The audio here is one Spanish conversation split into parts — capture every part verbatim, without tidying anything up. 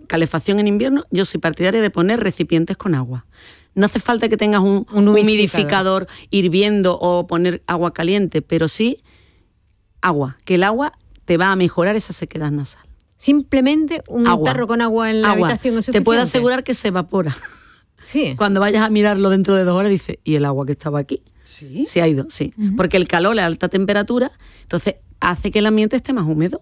calefacción en invierno, yo soy partidaria de poner recipientes con agua. No hace falta que tengas un, un humidificador. humidificador hirviendo o poner agua caliente, pero sí agua, que el agua te va a mejorar esa sequedad nasal. Simplemente un agua. tarro con agua en la agua. habitación es Te suficiente. puedo asegurar que se evapora. Sí. Cuando vayas a mirarlo dentro de dos horas, dices, ¿y el agua que estaba aquí? Sí. Se ha ido, sí. Uh-huh. Porque el calor, la alta temperatura, entonces hace que el ambiente esté más húmedo.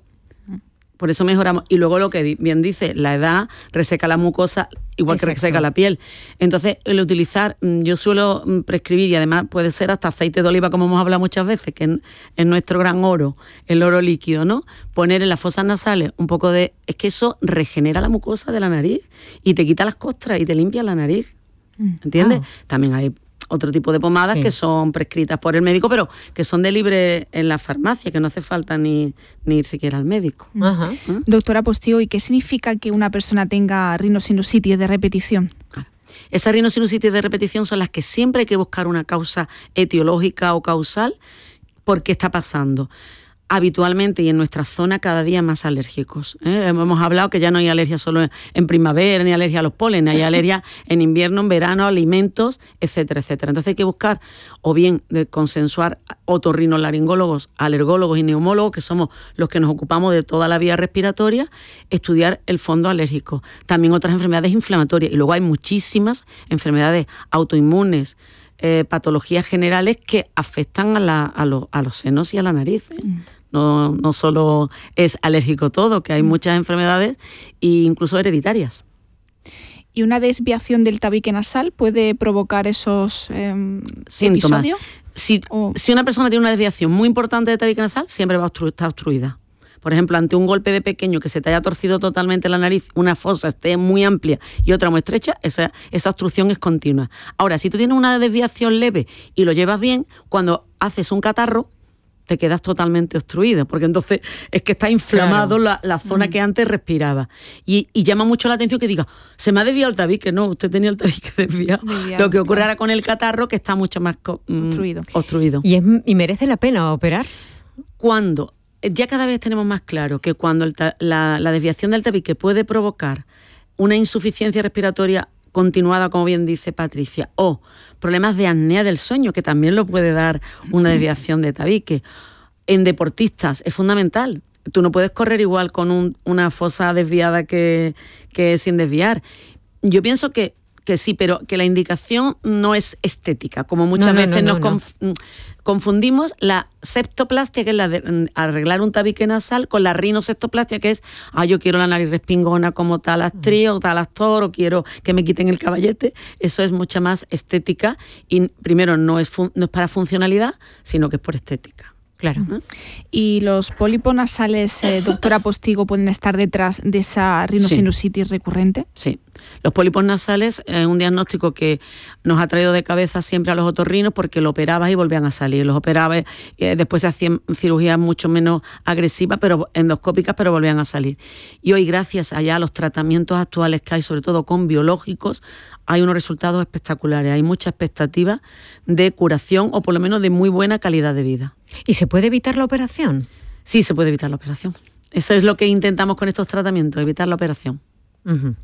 Por eso mejoramos. Y luego lo que bien dice, la edad reseca la mucosa, igual Exacto. que reseca la piel. Entonces, el utilizar, yo suelo prescribir, y además puede ser hasta aceite de oliva, como hemos hablado muchas veces, que es nuestro gran oro, el oro líquido, ¿no? Poner en las fosas nasales un poco de... Es que eso regenera la mucosa de la nariz y te quita las costras y te limpia la nariz. ¿Entiendes? Oh. También hay otro tipo de pomadas sí. que son prescritas por el médico, pero que son de libre en la farmacia, que no hace falta ni, ni ir siquiera al médico. Ajá. ¿Eh? Doctora Postigo, ¿y qué significa que una persona tenga rinosinusitis de repetición? Claro. Esas rinosinusitis de repetición son las que siempre hay que buscar una causa etiológica o causal por qué está pasando. Habitualmente y en nuestra zona cada día más alérgicos. ¿eh? Hemos hablado que ya no hay alergia solo en primavera, ni alergia a los pólenes, hay alergia en invierno, en verano, alimentos, etcétera, etcétera. Entonces hay que buscar o bien de consensuar otorrinolaringólogos, alergólogos y neumólogos, que somos los que nos ocupamos de toda la vía respiratoria, estudiar el fondo alérgico. También otras enfermedades inflamatorias. Y luego hay muchísimas enfermedades autoinmunes, eh, patologías generales que afectan a, la, a, lo, a los senos y a la nariz. ¿eh? Mm. No, no solo es alérgico todo, que hay muchas enfermedades e incluso hereditarias. ¿Y una desviación del tabique nasal puede provocar esos eh, síntomas? Episodios? Si, oh. si una persona tiene una desviación muy importante del tabique nasal, siempre va a obstru- estar obstruida. Por ejemplo, ante un golpe de pequeño que se te haya torcido totalmente la nariz, una fosa esté muy amplia y otra muy estrecha, esa, esa obstrucción es continua. Ahora, si tú tienes una desviación leve y lo llevas bien, cuando haces un catarro, te quedas totalmente obstruido, porque entonces es que está inflamado claro. la, la zona mm. que antes respiraba. Y, y llama mucho la atención que diga, se me ha desviado el tabique. No, usted tenía el tabique desviado. desviado Lo que ocurre claro. ahora con el catarro, que está mucho más co- obstruido. obstruido. ¿Y, es, ¿Y merece la pena operar? Cuando, ya cada vez tenemos más claro que cuando el ta- la, la desviación del tabique puede provocar una insuficiencia respiratoria continuada, como bien dice Patricia, o problemas de apnea del sueño, que también lo puede dar una desviación de tabique. En deportistas es fundamental. Tú no puedes correr igual con un, una fosa desviada que, que sin desviar. Yo pienso que, que sí, pero que la indicación no es estética, como muchas no, no, veces no, no, nos conf- no. confundimos la septoplastia, que es la de arreglar un tabique nasal, con la rinoseptoplastia, que es, ah, yo quiero la nariz respingona como tal actriz o tal actor, o quiero que me quiten el caballete. Eso es mucha más estética y primero no es, fun- no es para funcionalidad, sino que es por estética. Claro. ¿No? ¿Y los pólipos nasales, eh, doctora Postigo, pueden estar detrás de esa rinosinusitis sí. recurrente? Sí. Los pólipos nasales es un diagnóstico que nos ha traído de cabeza siempre a los otorrinos, porque lo operabas y volvían a salir. Los operabas, eh, después se hacían cirugías mucho menos agresivas, pero endoscópicas, pero volvían a salir. Y hoy, gracias allá a los tratamientos actuales que hay, sobre todo con biológicos, hay unos resultados espectaculares. Hay mucha expectativa de curación o por lo menos de muy buena calidad de vida. ¿Y se puede evitar la operación? Sí, se puede evitar la operación. Eso es lo que intentamos con estos tratamientos, evitar la operación. Uh-huh.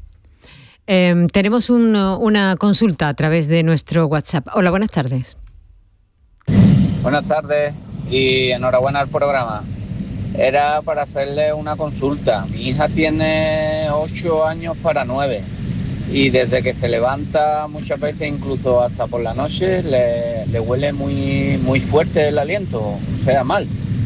Eh, tenemos un, una consulta a través de nuestro WhatsApp. Hola, buenas tardes. Buenas tardes y enhorabuena al programa. Era para hacerle una consulta. Mi hija tiene ocho años para nueve y desde que se levanta muchas veces, incluso hasta por la noche, le, le huele muy, muy fuerte el aliento, o sea, mal.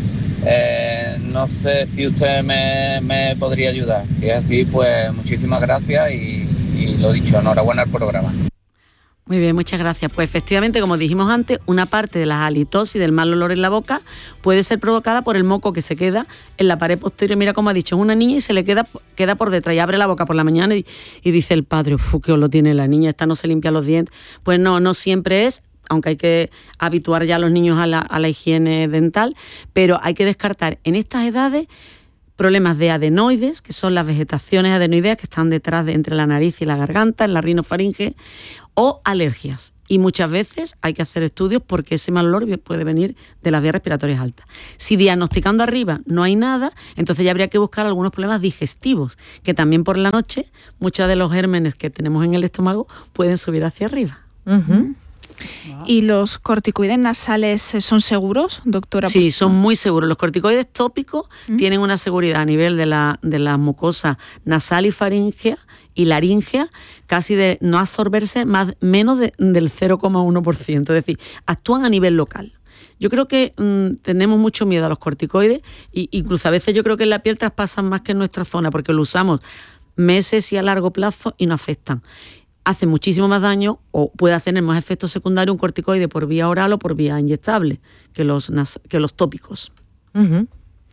Eh, no sé si usted me, me podría ayudar. Si es así, pues muchísimas gracias y, y lo dicho, enhorabuena al programa. Muy bien, muchas gracias. Pues efectivamente, como dijimos antes, una parte de la halitosis, del mal olor en la boca, puede ser provocada por el moco que se queda en la pared posterior. Mira, como ha dicho, es una niña y se le queda, queda por detrás y abre la boca por la mañana y, y dice el padre, ¡uf, qué olor tiene la niña! Esta no se limpia los dientes. Pues no, no siempre es, aunque hay que habituar ya a los niños a la, a la higiene dental, pero hay que descartar en estas edades problemas de adenoides, que son las vegetaciones adenoideas que están detrás de entre la nariz y la garganta, en la rinofaringe, o alergias. Y muchas veces hay que hacer estudios porque ese mal olor puede venir de las vías respiratorias altas. Si diagnosticando arriba no hay nada, entonces ya habría que buscar algunos problemas digestivos, que también por la noche muchos de los gérmenes que tenemos en el estómago pueden subir hacia arriba. Uh-huh. Wow. ¿Y los corticoides nasales son seguros, doctora? Sí, son muy seguros. Los corticoides tópicos ¿Mm? tienen una seguridad a nivel de la, de la mucosa nasal y faríngea y laríngea, casi de no absorberse más, menos de, del cero coma uno por ciento. Es decir, actúan a nivel local. Yo creo que mmm, tenemos mucho miedo a los corticoides e incluso a veces yo creo que en la piel traspasan más que en nuestra zona porque lo usamos meses y a largo plazo y no afectan. Hace muchísimo más daño o puede tener más efectos secundarios un corticoide por vía oral o por vía inyectable que los, que los tópicos. Uh-huh.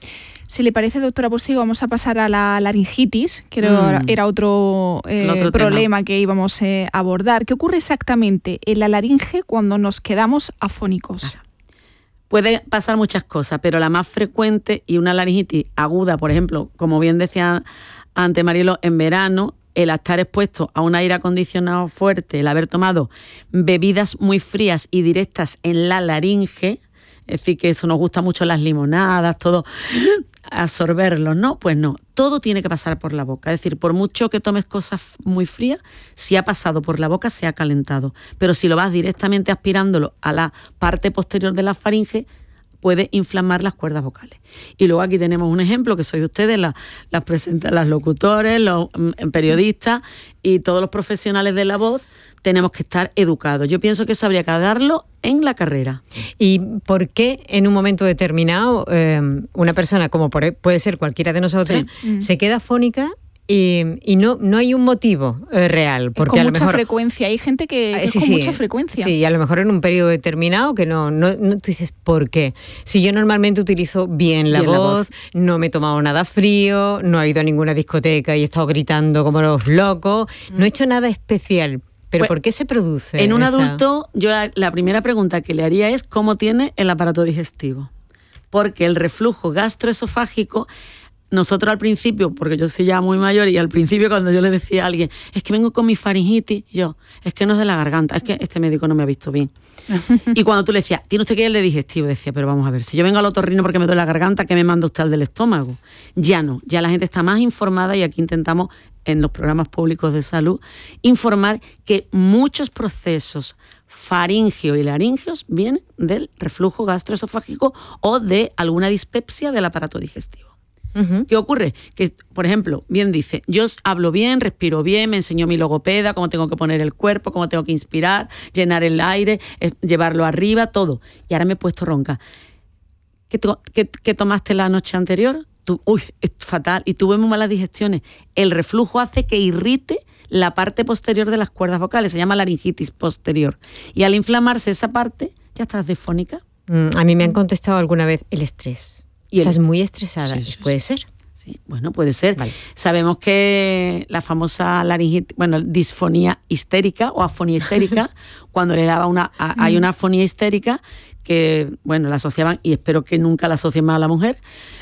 Si le parece, doctora Postigo, vamos a pasar a la laringitis, que era, mm. era otro, eh, otro problema tema. que íbamos eh, a abordar. ¿Qué ocurre exactamente en la laringe cuando nos quedamos afónicos? Claro. Puede pasar muchas cosas, pero la más frecuente y una laringitis aguda, por ejemplo, como bien decía antes Marielo, en verano, el estar expuesto a un aire acondicionado fuerte, el haber tomado bebidas muy frías y directas en la laringe, es decir, que eso nos gusta mucho las limonadas, todo, absorberlos, ¿no? Pues no, todo tiene que pasar por la boca. Es decir, por mucho que tomes cosas muy frías, si ha pasado por la boca, se ha calentado. Pero si lo vas directamente aspirándolo a la parte posterior de la faringe, puede inflamar las cuerdas vocales. Y luego aquí tenemos un ejemplo, que sois ustedes, las, las, presenta, las locutores, los mm, periodistas y todos los profesionales de la voz, tenemos que estar educados. Yo pienso que eso habría que darlo en la carrera. ¿Y por qué en un momento determinado eh, una persona, como por, puede ser cualquiera de nosotros, sí. se queda afónica? Y, y no, no hay un motivo eh, real. Porque con a lo mucha mejor, frecuencia, hay gente que, que sí, es con sí, mucha frecuencia. Sí, y a lo mejor en un periodo determinado que no, no, no tú dices, ¿por qué? Si yo normalmente utilizo bien la, bien voz, la voz, no me he tomado nada frío, no he ido a ninguna discoteca y he estado gritando como los locos, mm. no he hecho nada especial. ¿Pero pues, por qué se produce? En un esa? adulto, yo la, la primera pregunta que le haría es ¿cómo tiene el aparato digestivo? Porque el reflujo gastroesofágico, nosotros al principio, porque yo soy ya muy mayor, y al principio cuando yo le decía a alguien, es que vengo con mi faringitis, yo, es que no es de la garganta, es que este médico no me ha visto bien. Y cuando tú le decías, tiene usted que ir al de digestivo, decía, pero vamos a ver, si yo vengo al otorrino porque me duele la garganta, ¿qué me manda usted al del estómago? Ya no, ya la gente está más informada y aquí intentamos, en los programas públicos de salud, informar que muchos procesos faringeo y laringeos vienen del reflujo gastroesofágico o de alguna dispepsia del aparato digestivo. Uh-huh. ¿Qué ocurre? Que, por ejemplo, bien dice, yo hablo bien, respiro bien, me enseñó mi logopeda, cómo tengo que poner el cuerpo, cómo tengo que inspirar, llenar el aire, eh, llevarlo arriba, todo. Y ahora me he puesto ronca. ¿Qué, to- qué, qué tomaste la noche anterior? Tú, uy, es fatal. Y tuve muy malas digestiones. El reflujo hace que irrite la parte posterior de las cuerdas vocales. Se llama laringitis posterior. Y al inflamarse esa parte, ya estás disfónica. Mm, a mí me han contestado alguna vez el estrés. Y Estás el... muy estresada. Sí, sí, ¿Puede sí. ser? Sí, bueno, puede ser. Vale. Sabemos que la famosa laringitis, bueno, disfonía histérica o afonía histérica, cuando le daba una, a, hay una afonía histérica que, bueno, la asociaban, y espero que nunca la asocien más a la mujer,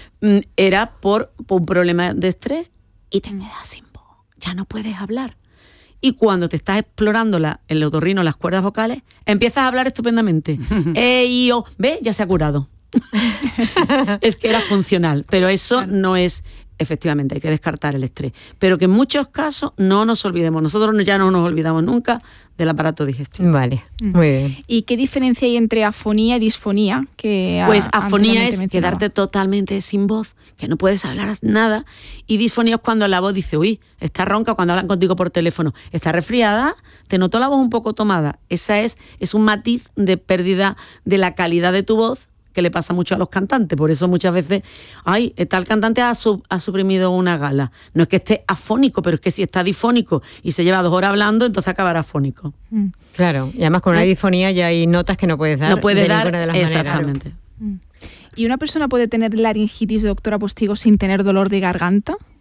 era por, por un problema de estrés y te quedas sin voz, ya no puedes hablar. Y cuando te estás explorando la, el otorrino, las cuerdas vocales, empiezas a hablar estupendamente. eh, y oh, ve, ya se ha curado. Es que era funcional, pero eso no es, efectivamente, hay que descartar el estrés. Pero que en muchos casos no nos olvidemos, nosotros ya no nos olvidamos nunca del aparato digestivo. Vale, muy bien. ¿Y qué diferencia hay entre afonía y disfonía? Que pues a, afonía es quedarte totalmente sin voz, que no puedes hablar nada, y disfonía es cuando la voz dice, uy, está ronca, cuando hablan contigo por teléfono, está resfriada, te noto la voz un poco tomada. Esa es, es un matiz de pérdida de la calidad de tu voz, que le pasa mucho a los cantantes. Por eso muchas veces, ay, tal cantante ha, sub, ha suprimido una gala. No es que esté afónico, pero es que si está difónico y se lleva dos horas hablando, entonces acabará afónico. Mm. Claro, y además con una disfonía ya hay notas que no puedes dar. No puedes de dar, ninguna de las exactamente. maneras. ¿Y una persona puede tener laringitis, doctora Postigo, sin tener dolor de garganta?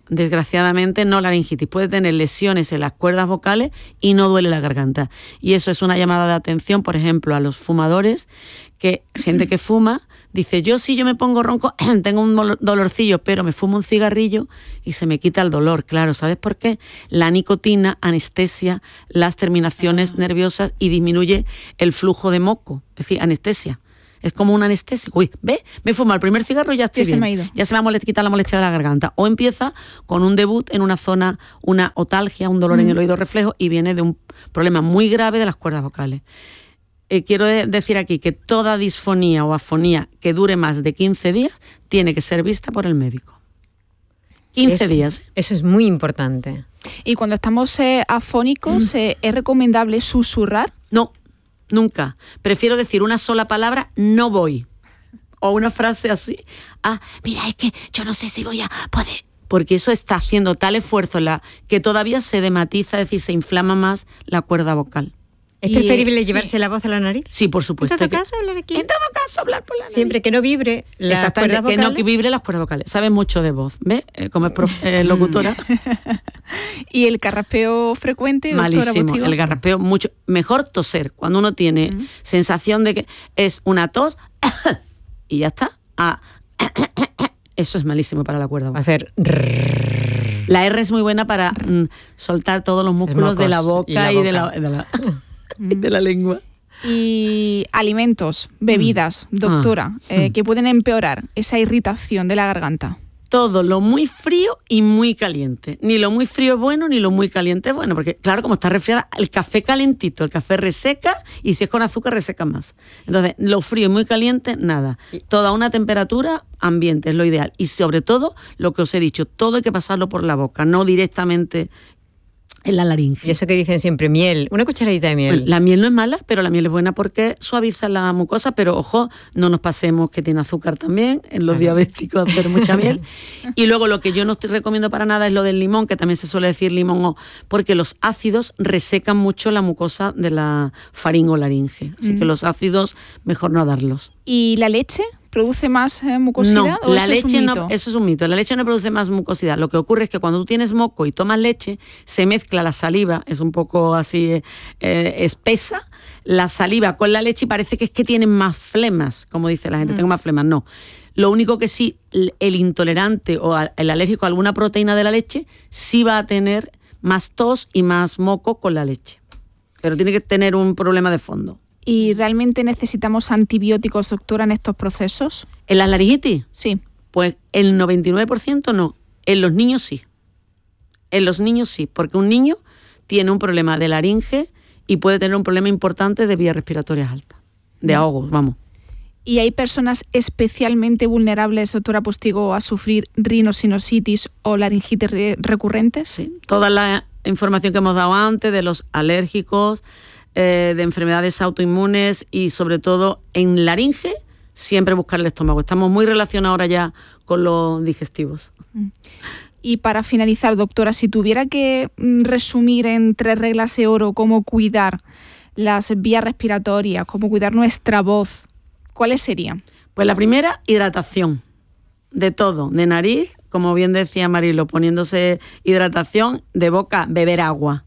desgraciadamente no laringitis. Puede tener lesiones en las cuerdas vocales y no duele la garganta. Y eso es una llamada de atención, por ejemplo, a los fumadores, que gente que fuma dice, yo si yo me pongo ronco, tengo un dolorcillo, pero me fumo un cigarrillo y se me quita el dolor. Claro, ¿sabes por qué? La nicotina anestesia las terminaciones ah. nerviosas y disminuye el flujo de moco, es decir, anestesia. Es como un anestésico. Uy, ve, me fumo el primer cigarro y ya estoy ya bien. Se me ha ido. Ya se me ha quitado la molestia de la garganta. O empieza con un debut en una zona, una otalgia, un dolor mm. en el oído reflejo, y viene de un problema muy grave de las cuerdas vocales. Eh, quiero de- decir aquí que toda disfonía o afonía que dure más de quince días tiene que ser vista por el médico. quince es, días. Eso es muy importante. Y cuando estamos eh, afónicos, mm. eh, ¿es recomendable susurrar? No. Nunca. Prefiero decir una sola palabra, no voy. O una frase así. Ah, mira, es que yo no sé si voy a poder. Porque eso está haciendo tal esfuerzo la, que todavía se dematiza, es decir, se inflama más la cuerda vocal. ¿Es y, preferible eh, llevarse sí. la voz a la nariz? Sí, por supuesto. En todo que, caso, hablar aquí. En todo caso, hablar por la nariz. Siempre que no vibre las Exactamente, cuerdas que vocales. no que vibre las cuerdas vocales. Sabe mucho de voz, ¿ves? Eh, como es prof, eh, locutora. ¿Y el carraspeo frecuente, doctora Malísimo, Postigo? el garrapeo mucho. Mejor toser, cuando uno tiene uh-huh. sensación de que es una tos y ya está. Ah, eso es malísimo para la cuerda vocal. Hacer... La R es muy buena para mm, soltar todos los músculos de la boca y, la boca. y de, la, de, la, de la lengua. Y alimentos, bebidas, mm. doctora, ah. eh, que pueden empeorar esa irritación de la garganta. Todo lo muy frío y muy caliente. Ni lo muy frío es bueno, ni lo muy caliente es bueno. Porque, claro, como está resfriada, el café calentito, el café reseca, y si es con azúcar, reseca más. Entonces, lo frío y muy caliente, nada. Toda una temperatura ambiente es lo ideal. Y sobre todo, lo que os he dicho, todo hay que pasarlo por la boca, no directamente en la laringe. Y eso que dicen siempre, miel, una cucharadita de miel. Bueno, la miel no es mala, pero la miel es buena porque suaviza la mucosa, pero ojo, no nos pasemos que tiene azúcar también, en los diabéticos hacer mucha miel. Y luego lo que yo no te recomiendo para nada es lo del limón, que también se suele decir limón, porque los ácidos resecan mucho la mucosa de la faringolaringe. Así mm. que los ácidos, mejor no darlos. ¿Y la leche? ¿Produce más eh, mucosidad? No, ¿o la eso leche es un no, mito? eso es un mito. La leche no produce más mucosidad. Lo que ocurre es que cuando tú tienes moco y tomas leche, se mezcla la saliva, es un poco así eh, espesa, la saliva con la leche y parece que es que tienen más flemas, como dice la gente, mm. tengo más flemas. No. Lo único que sí, el intolerante o el alérgico a alguna proteína de la leche, sí va a tener más tos y más moco con la leche. Pero tiene que tener un problema de fondo. ¿Y realmente necesitamos antibióticos, doctora, en estos procesos? ¿En la laringitis? Sí. Pues el noventa y nueve por ciento no. En los niños sí. En los niños sí, porque un niño tiene un problema de laringe y puede tener un problema importante de vías respiratorias altas, de ahogos, vamos. ¿Y hay personas especialmente vulnerables, doctora Postigo, a sufrir rinosinusitis o laringitis re- recurrentes? Sí, toda la información que hemos dado antes de los alérgicos, eh, de enfermedades autoinmunes y sobre todo en laringe, siempre buscar el estómago. Estamos muy relacionados ahora ya con los digestivos. Y para finalizar, doctora, si tuviera que resumir en tres reglas de oro cómo cuidar las vías respiratorias, cómo cuidar nuestra voz, ¿cuáles serían? Pues la primera, hidratación. De todo, de nariz, como bien decía Marilo, poniéndose hidratación, de boca, beber agua.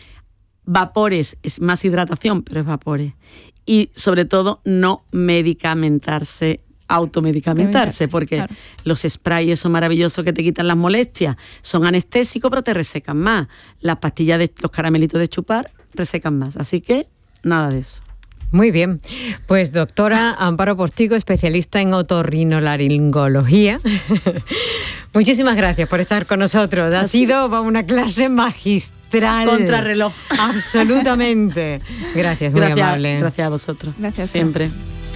Vapores, es más hidratación, pero es vapores. Y sobre todo, no medicamentarse, automedicamentarse, porque claro, los sprays son maravillosos que te quitan las molestias, son anestésicos, pero te resecan más. Las pastillas, de los caramelitos de chupar, resecan más. Así que, nada de eso. Muy bien, pues doctora Amparo Postigo, especialista en otorrinolaringología. Muchísimas gracias por estar con nosotros. Ha Así. sido una clase magistral. Contrarreloj. Absolutamente. Gracias, muy gracias, amable. Gracias a vosotros. Gracias. Siempre.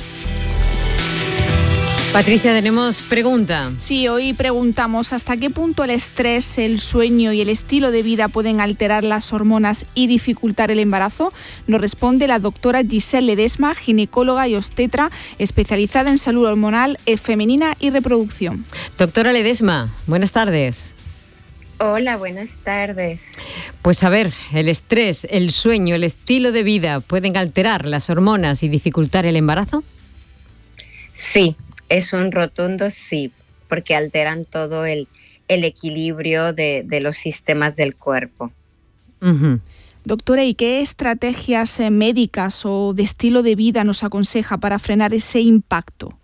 Patricia, tenemos pregunta. Sí, hoy preguntamos hasta qué punto el estrés, el sueño y el estilo de vida pueden alterar las hormonas y dificultar el embarazo. Nos responde la doctora Giselle Ledesma, ginecóloga y obstetra, especializada en salud hormonal femenina y reproducción. Doctora Ledesma, buenas tardes. Hola, buenas tardes. Pues a ver, el estrés, el sueño, el estilo de vida, ¿pueden alterar las hormonas y dificultar el embarazo? Sí. Es un rotundo sí, porque alteran todo el, el equilibrio de, de los sistemas del cuerpo. Uh-huh. Doctora, ¿y qué estrategias eh, médicas o de estilo de vida nos aconseja para frenar ese impacto?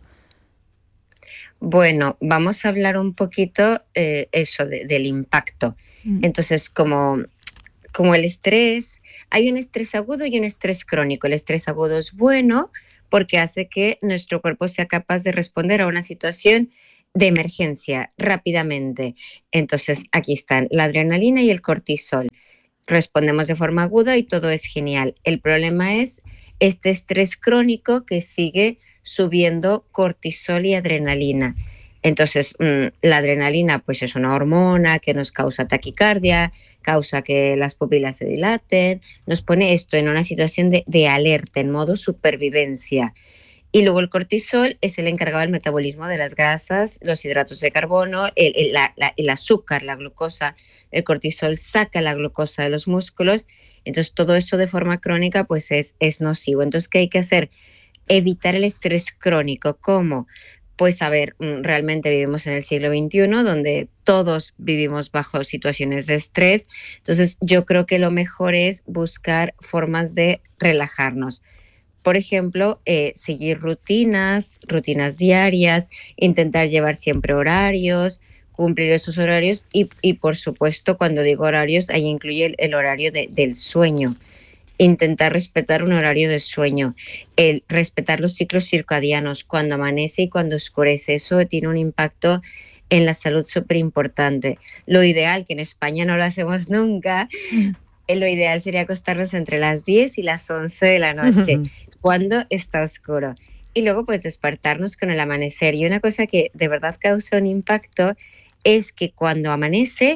Bueno, vamos a hablar un poquito eh, eso de, del impacto. Mm. Entonces, como, como el estrés, hay un estrés agudo y un estrés crónico. El estrés agudo es bueno porque hace que nuestro cuerpo sea capaz de responder a una situación de emergencia rápidamente. Entonces, aquí están la adrenalina y el cortisol. Respondemos de forma aguda y todo es genial. El problema es este estrés crónico que sigue subiendo cortisol y adrenalina. Entonces, mmm, la adrenalina pues es una hormona que nos causa taquicardia, causa que las pupilas se dilaten, nos pone esto en una situación de, de alerta, en modo supervivencia. Y luego el cortisol es el encargado del metabolismo de las grasas, los hidratos de carbono, el, el, la, la, el azúcar, la glucosa. El cortisol saca la glucosa de los músculos. Entonces, todo eso de forma crónica pues es, es nocivo. Entonces, ¿qué hay que hacer? Evitar el estrés crónico. ¿Cómo? Pues a ver, realmente vivimos en el siglo veintiuno donde todos vivimos bajo situaciones de estrés. Entonces, yo creo que lo mejor es buscar formas de relajarnos. Por ejemplo, eh, seguir rutinas, rutinas diarias, intentar llevar siempre horarios, cumplir esos horarios y, y por supuesto, cuando digo horarios, ahí incluye el, el horario de, del sueño. Intentar respetar un horario de sueño, el respetar los ciclos circadianos, cuando amanece y cuando oscurece. Eso tiene un impacto en la salud súper importante. Lo ideal, que en España no lo hacemos nunca, mm. lo ideal sería acostarnos entre las diez y las once de la noche, uh-huh. cuando está oscuro. Y luego pues despertarnos con el amanecer. Y una cosa que de verdad causa un impacto es que cuando amanece,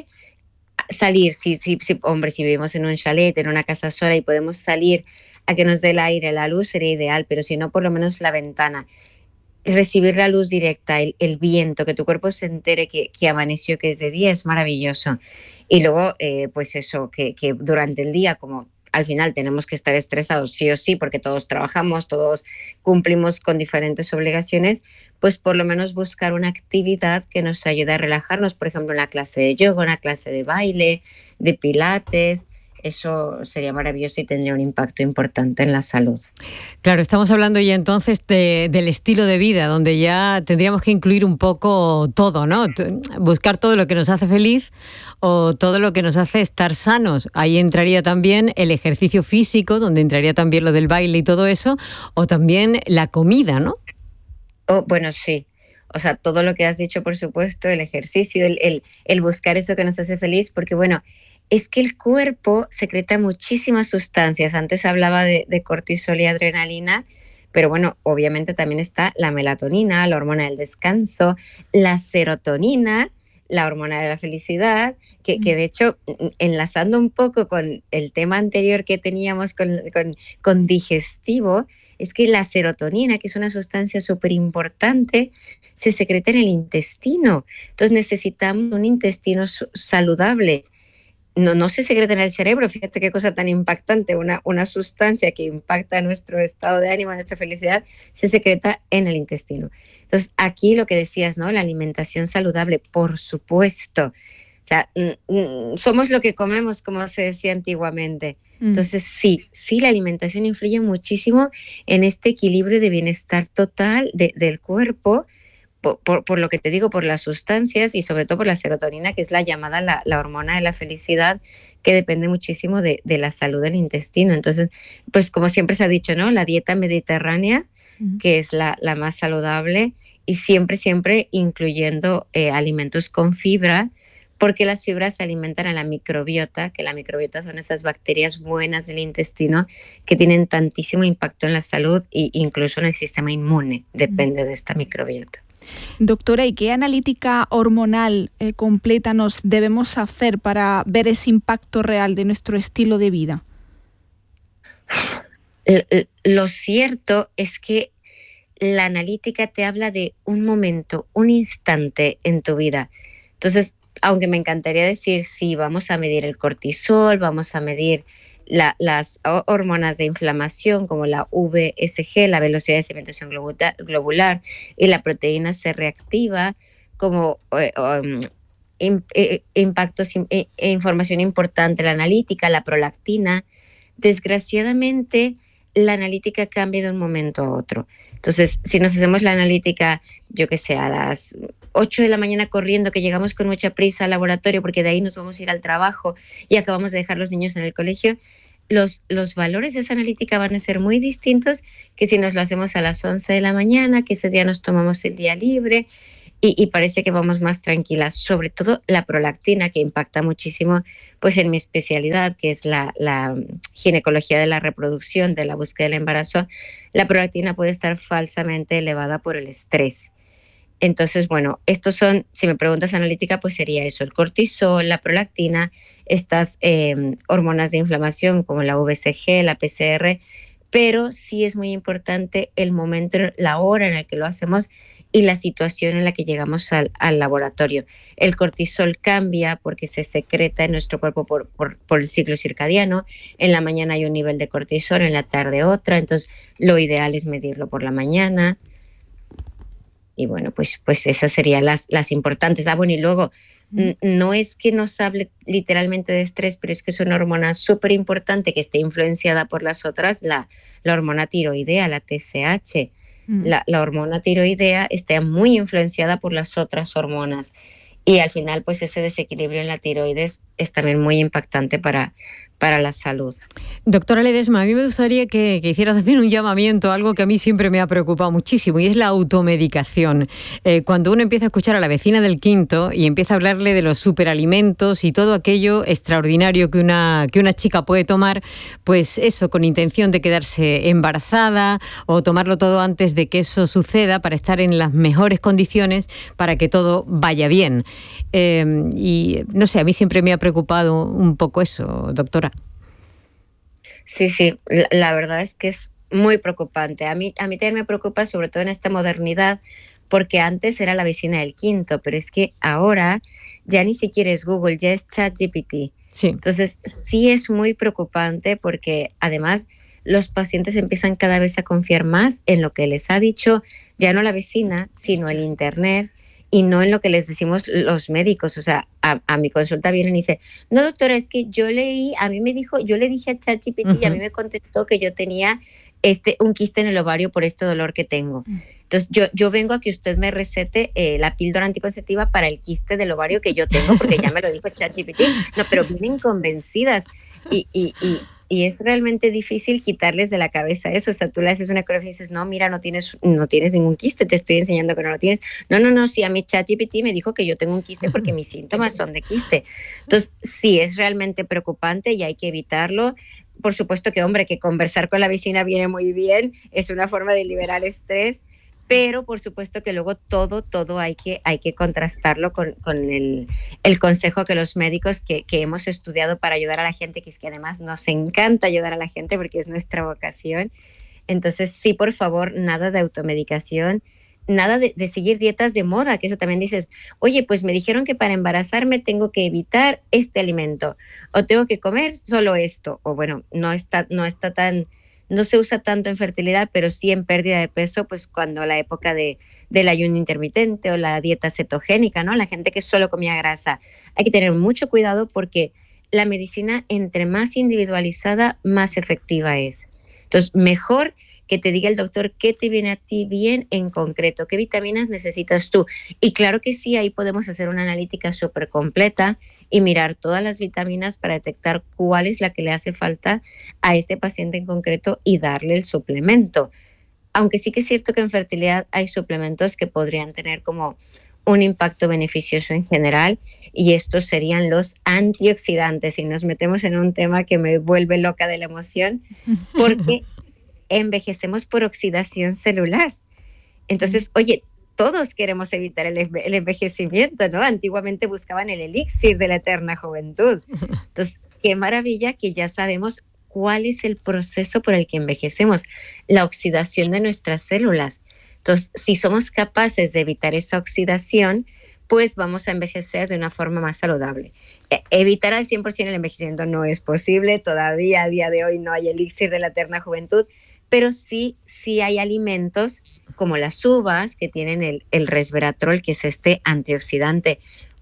salir, si, si, si, hombre, si vivimos en un chalet, en una casa sola y podemos salir a que nos dé el aire, la luz, sería ideal, pero si no, por lo menos la ventana. Recibir la luz directa, el, el viento, que tu cuerpo se entere que, que amaneció, que es de día, es maravilloso. Y luego, eh, pues eso, que, que durante el día, como al final tenemos que estar estresados sí o sí, porque todos trabajamos, todos cumplimos con diferentes obligaciones, pues por lo menos buscar una actividad que nos ayude a relajarnos, por ejemplo, una clase de yoga, una clase de baile, de pilates. Eso sería maravilloso y tendría un impacto importante en la salud. Claro, estamos hablando ya entonces de, del estilo de vida, donde ya tendríamos que incluir un poco todo, ¿no? Buscar todo lo que nos hace feliz o todo lo que nos hace estar sanos. Ahí entraría también el ejercicio físico, donde entraría también lo del baile y todo eso, o también la comida, ¿no? Oh, bueno, sí. O sea, todo lo que has dicho, por supuesto, el ejercicio, el, el, el buscar eso que nos hace feliz, porque bueno, es que el cuerpo secreta muchísimas sustancias. Antes hablaba de, de cortisol y adrenalina, pero bueno, obviamente también está la melatonina, la hormona del descanso, la serotonina, la hormona de la felicidad, que, que de hecho, enlazando un poco con el tema anterior que teníamos con, con, con digestivo, es que la serotonina, que es una sustancia súper importante, se secreta en el intestino. Entonces necesitamos un intestino saludable. No, no se secreta en el cerebro, fíjate qué cosa tan impactante, una, una sustancia que impacta nuestro estado de ánimo, nuestra felicidad, se secreta en el intestino. Entonces, aquí lo que decías, ¿no? La alimentación saludable, por supuesto. O sea, mm, mm, somos lo que comemos, como se decía antiguamente. Entonces, sí, sí, la alimentación influye muchísimo en este equilibrio de bienestar total de, del cuerpo, Por, por, por lo que te digo, por las sustancias y sobre todo por la serotonina, que es la llamada la, la hormona de la felicidad, que depende muchísimo de, de la salud del intestino. Entonces, pues como siempre se ha dicho, ¿no? La dieta mediterránea, uh-huh. que es la, la más saludable, y siempre, siempre incluyendo eh, alimentos con fibra, porque las fibras se alimentan a la microbiota, que la microbiota son esas bacterias buenas del intestino que tienen tantísimo impacto en la salud e incluso en el sistema inmune, depende uh-huh. de esta microbiota. Doctora, ¿y qué analítica hormonal eh, completa nos debemos hacer para ver ese impacto real de nuestro estilo de vida? Lo cierto es que la analítica te habla de un momento, un instante en tu vida. Entonces, aunque me encantaría decir, sí, vamos a medir el cortisol, vamos a medir La, las hormonas de inflamación como la V S G, la velocidad de sedimentación globular, y la proteína C reactiva, como eh, um, in, eh, impactos e eh, información importante, la analítica, la prolactina. Desgraciadamente, la analítica cambia de un momento a otro. Entonces, si nos hacemos la analítica, yo que sé, a las ocho de la mañana corriendo, que llegamos con mucha prisa al laboratorio porque de ahí nos vamos a ir al trabajo y acabamos de dejar los niños en el colegio, los, los valores de esa analítica van a ser muy distintos que si nos lo hacemos a las once de la mañana, que ese día nos tomamos el día libre y, y parece que vamos más tranquilas. Sobre todo la prolactina, que impacta muchísimo pues en mi especialidad, que es la, la ginecología de la reproducción, de la búsqueda del embarazo. La prolactina puede estar falsamente elevada por el estrés. Entonces, bueno, estos son, si me preguntas analítica, pues sería eso, el cortisol, la prolactina, estas eh, hormonas de inflamación como la V C G, la P C R, pero sí es muy importante el momento, la hora en la que lo hacemos y la situación en la que llegamos al, al laboratorio. El cortisol cambia porque se secreta en nuestro cuerpo por, por, por el ciclo circadiano. En la mañana hay un nivel de cortisol, en la tarde otra, entonces lo ideal es medirlo por la mañana. Y bueno, pues, pues esas serían las, las importantes. Ah, bueno, y luego, mm. no es que nos hable literalmente de estrés, pero es que es una hormona súper importante que esté influenciada por las otras, la, la hormona tiroidea, la T S H. Mm. La, la hormona tiroidea está muy influenciada por las otras hormonas. Y al final, pues ese desequilibrio en la tiroides es también muy impactante para, para la salud. Doctora Ledesma, a mí me gustaría que, que hiciera también un llamamiento a algo que a mí siempre me ha preocupado muchísimo, y es la automedicación. Eh, cuando uno empieza a escuchar a la vecina del quinto y empieza a hablarle de los superalimentos y todo aquello extraordinario que una, que una chica puede tomar, pues eso, con intención de quedarse embarazada o tomarlo todo antes de que eso suceda para estar en las mejores condiciones para que todo vaya bien. Eh, y no sé, a mí siempre me ha preocupado un poco eso, doctora. Sí, sí, la, la verdad es que es muy preocupante. A mí, a mí también me preocupa, sobre todo en esta modernidad, porque antes era la vecina del quinto, pero es que ahora ya ni siquiera es Google, ya es ChatGPT. Sí. Entonces, sí es muy preocupante porque además los pacientes empiezan cada vez a confiar más en lo que les ha dicho ya no la vecina, sino el internet, y no en lo que les decimos los médicos. O sea, a, a mi consulta vienen y dicen, no doctora, es que yo leí, a mí me dijo, yo le dije a ChatGPT uh-huh. y a mí me contestó que yo tenía este un quiste en el ovario por este dolor que tengo. Entonces yo, yo vengo a que usted me recete eh, la píldora anticonceptiva para el quiste del ovario que yo tengo, porque ya me lo dijo ChatGPT. No, pero vienen convencidas y, y, y Y es realmente difícil quitarles de la cabeza eso. O sea, tú le haces una ecografía y dices, no, mira, no tienes, no tienes ningún quiste, te estoy enseñando que no lo tienes. No, no, no, sí, a mi ChatGPT me dijo que yo tengo un quiste porque mis síntomas son de quiste. Entonces, sí, es realmente preocupante y hay que evitarlo. Por supuesto que, hombre, que conversar con la vecina viene muy bien, es una forma de liberar estrés, pero por supuesto que luego todo, todo hay que, hay que contrastarlo con, con el, el consejo que los médicos que, que hemos estudiado para ayudar a la gente, que es que además nos encanta ayudar a la gente porque es nuestra vocación. Entonces, sí, por favor, nada de automedicación, nada de, de seguir dietas de moda, que eso también dices, oye, pues me dijeron que para embarazarme tengo que evitar este alimento, o tengo que comer solo esto, o bueno, no está, no está tan... No se usa tanto en fertilidad, pero sí en pérdida de peso, pues cuando la época de, del ayuno intermitente o la dieta cetogénica, ¿no? La gente que solo comía grasa. Hay que tener mucho cuidado porque la medicina, entre más individualizada, más efectiva es. Entonces, mejor que te diga el doctor qué te viene a ti bien en concreto, qué vitaminas necesitas tú. Y claro que sí, ahí podemos hacer una analítica súper completa y mirar todas las vitaminas para detectar cuál es la que le hace falta a este paciente en concreto y darle el suplemento. Aunque sí que es cierto que en fertilidad hay suplementos que podrían tener como un impacto beneficioso en general, y estos serían los antioxidantes. Y nos metemos en un tema que me vuelve loca de la emoción, porque envejecemos por oxidación celular. Entonces, oye, todos queremos evitar el, el envejecimiento, ¿no? Antiguamente buscaban el elixir de la eterna juventud. Entonces, qué maravilla que ya sabemos cuál es el proceso por el que envejecemos, la oxidación de nuestras células. Entonces, si somos capaces de evitar esa oxidación, pues vamos a envejecer de una forma más saludable. E- evitar al cien por ciento el envejecimiento no es posible, todavía a día de hoy no hay elixir de la eterna juventud, pero sí, sí hay alimentos como las uvas que tienen el, el resveratrol, que es este antioxidante.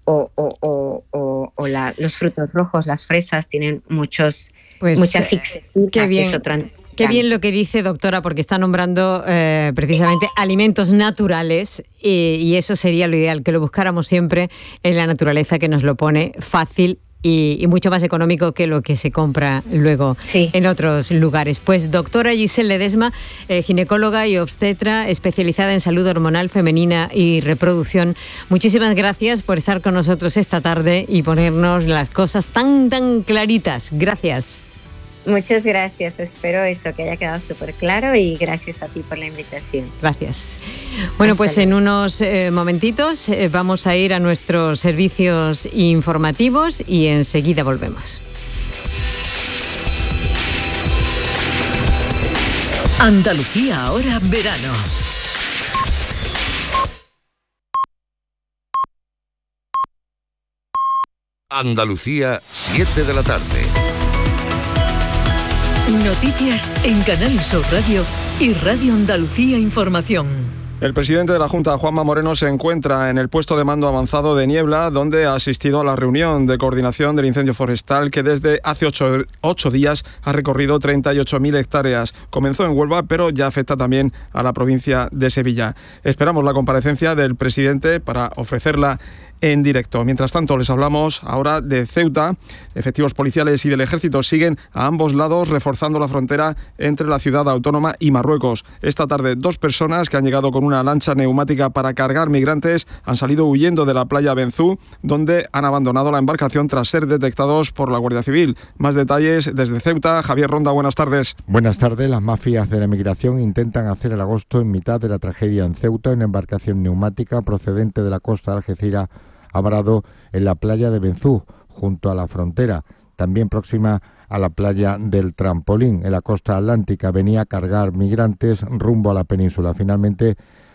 o, o, o, o, o la, los frutos rojos, las fresas, tienen muchos, pues, mucha fixación. Qué bien. Qué bien lo que dice, doctora, porque está nombrando eh, precisamente alimentos naturales y, y eso sería lo ideal, que lo buscáramos siempre en la naturaleza, que nos lo pone fácil y, y mucho más económico que lo que se compra luego sí. en otros lugares. Pues doctora Giselle Ledesma, eh, ginecóloga y obstetra especializada en salud hormonal femenina y reproducción, muchísimas gracias por estar con nosotros esta tarde y ponernos las cosas tan, tan claritas. Gracias. Muchas gracias, espero eso, que haya quedado súper claro y gracias a ti por la invitación. Gracias. Bueno, Hasta pues luego. En unos eh, momentitos eh, vamos a ir a nuestros servicios informativos y enseguida volvemos. Andalucía ahora verano. Andalucía, siete de la tarde. Noticias en Canal Sur Radio y Radio Andalucía Información. El presidente de la Junta, Juanma Moreno, se encuentra en el puesto de mando avanzado de Niebla, donde ha asistido a la reunión de coordinación del incendio forestal que desde hace ocho, ocho días ha recorrido treinta y ocho mil hectáreas. Comenzó en Huelva, pero ya afecta también a la provincia de Sevilla. Esperamos la comparecencia del presidente para ofrecerla en directo. Mientras tanto, les hablamos ahora de Ceuta. Efectivos policiales y del ejército siguen a ambos lados reforzando la frontera entre la ciudad autónoma y Marruecos. Esta tarde, dos personas que han llegado con una lancha neumática para cargar migrantes han salido huyendo de la playa Benzú, donde han abandonado la embarcación tras ser detectados por la Guardia Civil. Más detalles desde Ceuta. Javier Ronda, buenas tardes. Buenas tardes. Las mafias de la migración intentan hacer el agosto en mitad de la tragedia en Ceuta. Una embarcación neumática procedente de la costa de Algeciras ha varado en la playa de Benzú, junto a la frontera, también próxima a la playa del Trampolín, en la costa atlántica. Venía a cargar migrantes rumbo a la península. Finalmente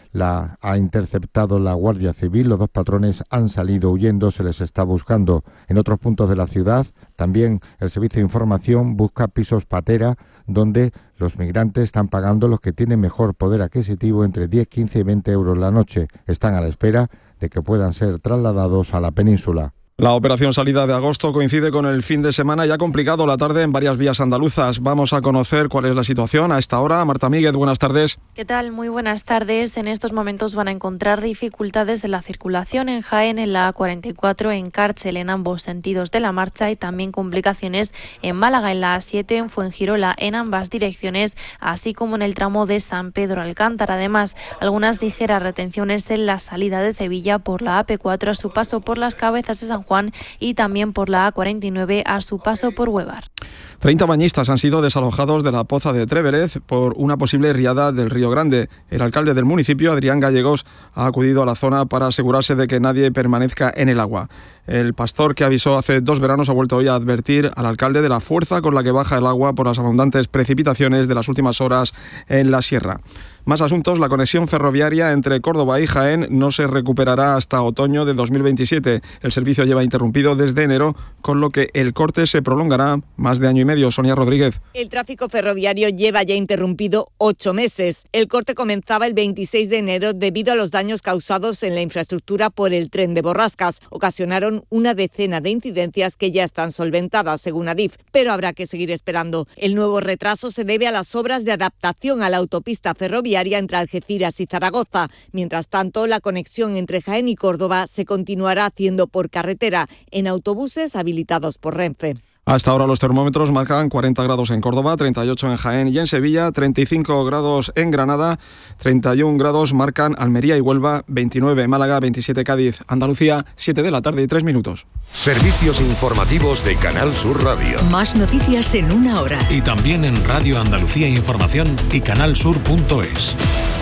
la ha interceptado la Guardia Civil. Los dos patrones han salido huyendo, se les está buscando. En otros puntos de la ciudad, también el Servicio de Información busca pisos patera, donde los migrantes están pagando, los que tienen mejor poder adquisitivo, entre diez, quince y veinte euros la noche. Están a la espera de que puedan ser trasladados a la península. La operación salida de agosto coincide con el fin de semana y ha complicado la tarde en varias vías andaluzas. Vamos a conocer cuál es la situación a esta hora. Marta Míguez, buenas tardes. ¿Qué tal? Muy buenas tardes. En estos momentos van a encontrar dificultades en la circulación en Jaén, en la A cuarenta y cuatro, en Cárcel, en ambos sentidos de la marcha, y también complicaciones en Málaga, en la A siete, en Fuengirola, en ambas direcciones, así como en el tramo de San Pedro Alcántara. Además, algunas ligeras retenciones en la salida de Sevilla por la A P cuatro a su paso por las Cabezas de San Juan y también por la A cuarenta y nueve a su paso por Huevar. treinta bañistas han sido desalojados de la Poza de Tréverez por una posible riada del Río Grande. El alcalde del municipio, Adrián Gallegos, ha acudido a la zona para asegurarse de que nadie permanezca en el agua. El pastor, que avisó hace dos veranos, ha vuelto hoy a advertir al alcalde de la fuerza con la que baja el agua por las abundantes precipitaciones de las últimas horas en la sierra. Más asuntos. La conexión ferroviaria entre Córdoba y Jaén no se recuperará hasta otoño de dos mil veintisiete. El servicio lleva interrumpido desde enero, con lo que el corte se prolongará más de año y medio. Sonia Rodríguez. El tráfico ferroviario lleva ya interrumpido ocho meses. El corte comenzaba el veintiséis de enero debido a los daños causados en la infraestructura por el tren de Borrascas. Ocasionaron una decena de incidencias que ya están solventadas, según Adif, pero habrá que seguir esperando. El nuevo retraso se debe a las obras de adaptación a la autopista ferroviaria entre Algeciras y Zaragoza. Mientras tanto, la conexión entre Jaén y Córdoba se continuará haciendo por carretera, en autobuses habilitados por Renfe. Hasta ahora los termómetros marcan cuarenta grados en Córdoba, treinta y ocho en Jaén y en Sevilla, treinta y cinco grados en Granada, treinta y uno grados marcan Almería y Huelva, veintinueve en Málaga, veintisiete Cádiz. Andalucía, siete de la tarde y tres minutos. Servicios informativos de Canal Sur Radio. Más noticias en una hora. Y también en Radio Andalucía Información y canalsur punto es.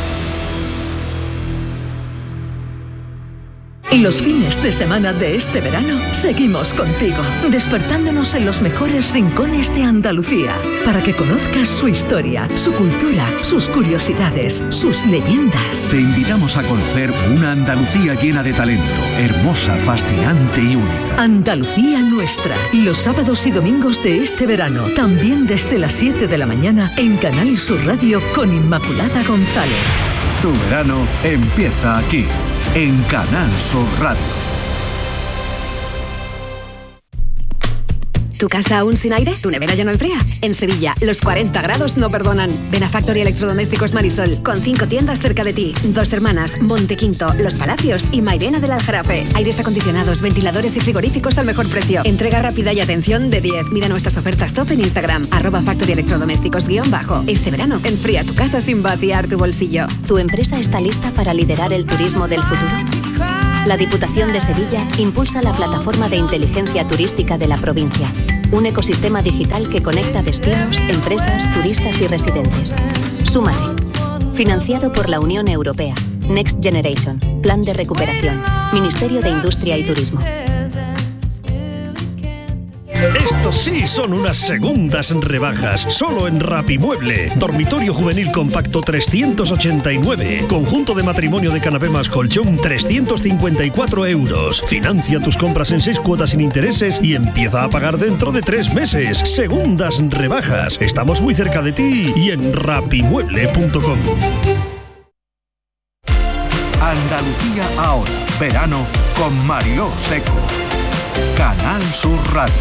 Y los fines de semana de este verano seguimos contigo, despertándonos en los mejores rincones de Andalucía, para que conozcas su historia, su cultura, sus curiosidades, sus leyendas. Te invitamos a conocer una Andalucía llena de talento, hermosa, fascinante y única. Andalucía nuestra, los sábados y domingos de este verano, también desde las siete de la mañana en Canal Sur Radio con Inmaculada González. Tu verano empieza aquí, en Canal Sur Radio. ¿Tu casa aún sin aire? ¿Tu nevera ya no enfría? En Sevilla, los cuarenta grados no perdonan. Ven a Factory Electrodomésticos Marisol, con cinco tiendas cerca de ti. Dos Hermanas, Montequinto, Los Palacios y Mairena del Aljarafe. Aires acondicionados, ventiladores y frigoríficos al mejor precio. Entrega rápida y atención de diez. Mira nuestras ofertas top en Instagram, arroba Factory Electrodomésticos guión bajo. Este verano, enfría tu casa sin vaciar tu bolsillo. ¿Tu empresa está lista para liderar el turismo del futuro? La Diputación de Sevilla impulsa la plataforma de inteligencia turística de la provincia, un ecosistema digital que conecta destinos, empresas, turistas y residentes. Súmate. Financiado por la Unión Europea. Next Generation. Plan de recuperación. Ministerio de Industria y Turismo. Estos sí son unas segundas rebajas, solo en Rapimueble. Dormitorio juvenil compacto trescientos ochenta y nueve. Conjunto de matrimonio de canapé más colchón trescientos cincuenta y cuatro euros. Financia tus compras en seis cuotas sin intereses y empieza a pagar dentro de tres meses. Segundas rebajas. Estamos muy cerca de ti y en rapimueble punto com. Andalucía ahora. Verano con Mariló Seco. Canal Sur Radio.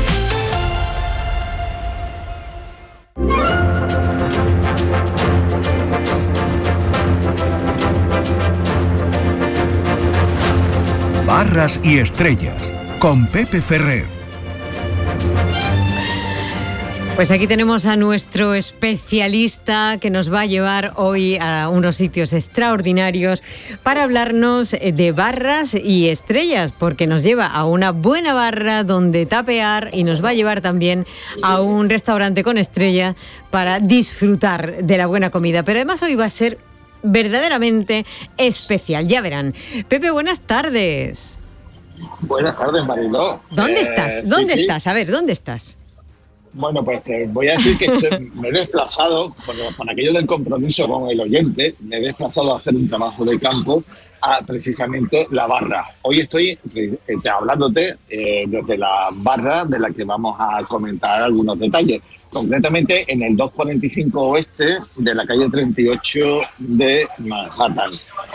Barras y estrellas con Pepe Ferrer. Pues aquí tenemos a nuestro especialista que nos va a llevar hoy a unos sitios extraordinarios para hablarnos de barras y estrellas, porque nos lleva a una buena barra donde tapear y nos va a llevar también a un restaurante con estrella para disfrutar de la buena comida. Pero además hoy va a ser verdaderamente especial, ya verán. Pepe, buenas tardes. Buenas tardes, Mariló. ¿Dónde eh, estás? ¿Dónde sí, estás? Sí. A ver, ¿dónde estás? Bueno, pues te voy a decir que estoy, me he desplazado, por, por aquello del compromiso con el oyente, me he desplazado a hacer un trabajo de campo a precisamente la barra. Hoy estoy eh, hablándote eh, desde la barra de la que vamos a comentar algunos detalles. Concretamente en el doscientos cuarenta y cinco oeste de la calle treinta y ocho de Manhattan.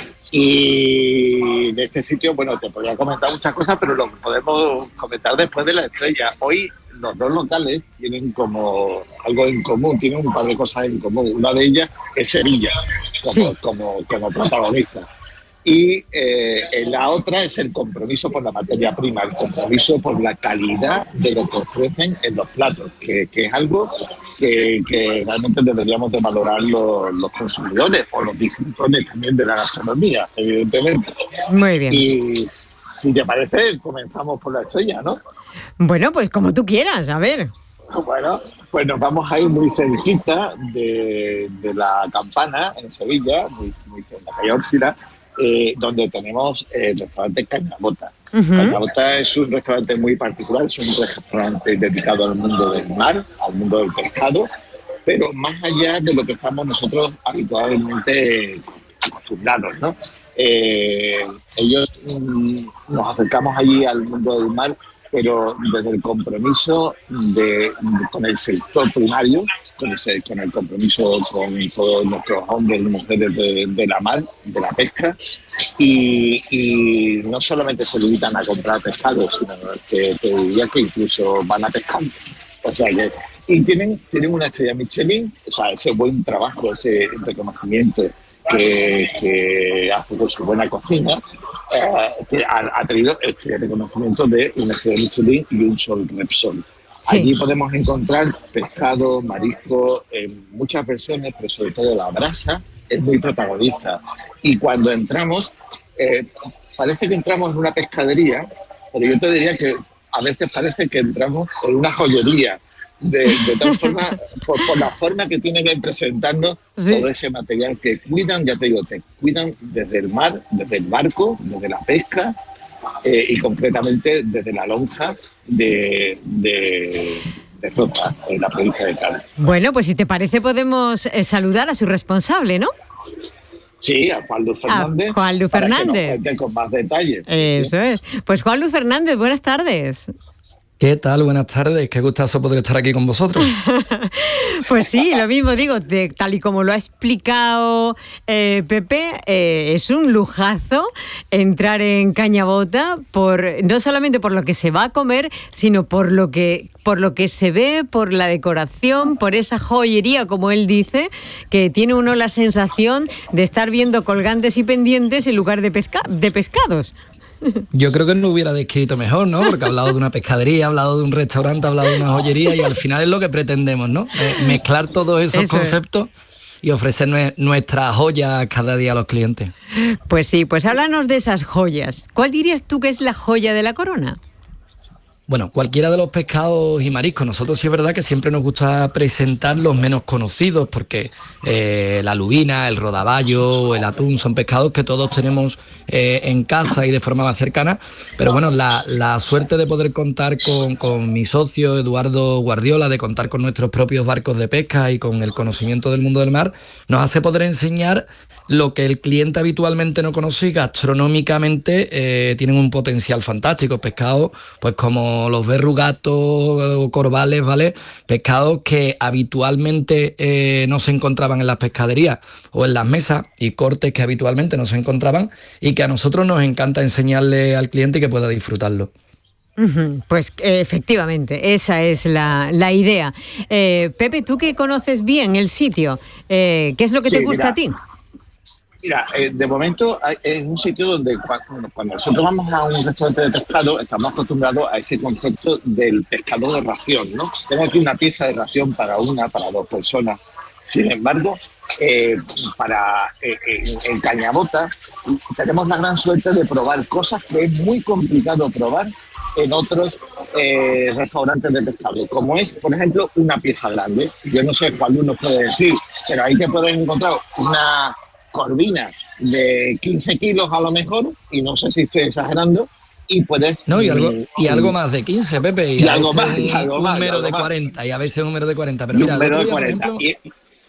Y de este sitio, bueno, te podría comentar muchas cosas, pero lo podemos comentar después de la estrella. Hoy los dos locales tienen como algo en común, tienen un par de cosas en común. Una de ellas es Sevilla, como, sí. como, como protagonista. Y eh, la otra es el compromiso por la materia prima, el compromiso por la calidad de lo que ofrecen en los platos, que, que es algo que, que realmente deberíamos de valorar los, los consumidores o los disfrutores también de la gastronomía, evidentemente. Muy bien. Y si te parece, comenzamos por la estrella, ¿no? Bueno, pues como tú quieras, a ver. Bueno, pues nos vamos a ir muy cerquita de, de la Campana, en Sevilla, muy, muy cerca de la calle Órsila, Eh, donde tenemos el restaurante Cañabota. Uh-huh. Cañabota es un restaurante muy particular, es un restaurante dedicado al mundo del mar, al mundo del pescado, pero más allá de lo que estamos nosotros habitualmente acostumbrados, ¿no? Eh, ellos mm, nos acercamos allí al mundo del mar, pero desde el compromiso de, de, con el sector primario, con, ese, con el compromiso con todos nuestros hombres y mujeres de, de la mar, de la pesca, y, y no solamente se limitan a comprar pescado, sino que te diría que incluso van a pescar. O sea que, y tienen, tienen una estrella Michelin, o sea, ese buen trabajo, ese reconocimiento que, que hace con su buena cocina, eh, que ha, ha tenido este reconocimiento de una estrella Michelin y un sol Repsol. Sí. Allí podemos encontrar pescado, marisco, en muchas versiones, pero sobre todo la brasa es muy protagonista. Y cuando entramos, eh, parece que entramos en una pescadería, pero yo te diría que a veces parece que entramos en una joyería. De, de tal forma, por, por la forma que tienen que presentarnos sí. todo ese material que cuidan, ya te digo, te cuidan desde el mar, desde el barco, desde la pesca eh, y concretamente desde la lonja de, de, de Rota, en la provincia de Cádiz. Bueno, pues si te parece podemos eh, saludar a su responsable, ¿no? Sí, a Juan Luis Fernández. A Juan Luis Fernández. Para que nos cuente con más detalles. Eso sí. es. Pues Juan Luis Fernández, buenas tardes. ¿Qué tal? Buenas tardes, qué gustazo poder estar aquí con vosotros. Pues sí, lo mismo digo, de, tal y como lo ha explicado eh, Pepe, eh, es un lujazo entrar en Cañabota, por, no solamente por lo que se va a comer, sino por lo que, por lo que se ve, por la decoración, por esa joyería, como él dice, que tiene uno la sensación de estar viendo colgantes y pendientes en lugar de, pesca, de pescados. Yo creo que no hubiera descrito mejor, ¿no? Porque ha hablado de una pescadería, ha hablado de un restaurante, ha hablado de una joyería y al final es lo que pretendemos, ¿no? Eh, mezclar todos esos Eso conceptos es. Y ofrecer nue- nuestras joyas cada día a los clientes. Pues sí, pues háblanos de esas joyas. ¿Cuál dirías tú que es la joya de la corona? Bueno, cualquiera de los pescados y mariscos. Nosotros sí es verdad que siempre nos gusta presentar los menos conocidos porque eh, la lubina, el rodaballo, el atún son pescados que todos tenemos eh, en casa y de forma más cercana. Pero bueno, la, la suerte de poder contar con, con mi socio Eduardo Guardiola, de contar con nuestros propios barcos de pesca y con el conocimiento del mundo del mar, nos hace poder enseñar lo que el cliente habitualmente no conoce y gastronómicamente eh, tienen un potencial fantástico. Pescados pues como los verrugatos o corvales, ¿vale? Pescados que habitualmente eh, no se encontraban en las pescaderías o en las mesas y cortes que habitualmente no se encontraban y que a nosotros nos encanta enseñarle al cliente y que pueda disfrutarlo. Pues eh, efectivamente, esa es la, la idea. Eh, Pepe, tú que conoces bien el sitio, eh, ¿qué es lo que sí, te gusta mira. a ti? Mira, eh, de momento hay, es un sitio donde cuando, cuando nosotros vamos a un restaurante de pescado estamos acostumbrados a ese concepto del pescado de ración, ¿no? Tengo aquí una pieza de ración para una, para dos personas. Sin embargo, eh, para eh, en, en Cañabota tenemos la gran suerte de probar cosas que es muy complicado probar en otros eh, restaurantes de pescado, como es, por ejemplo, una pieza grande. Yo no sé cuál uno puede decir, pero ahí te puedes encontrar una corvina de quince kilos a lo mejor, y no sé si estoy exagerando, y puedes... No, y algo, y algo más de quince, Pepe, y, y a algo veces más, y algo un más, número algo de más. cuarenta, y a veces un número de cuarenta, pero y mira... un número de día, cuarenta. Por ejemplo, y,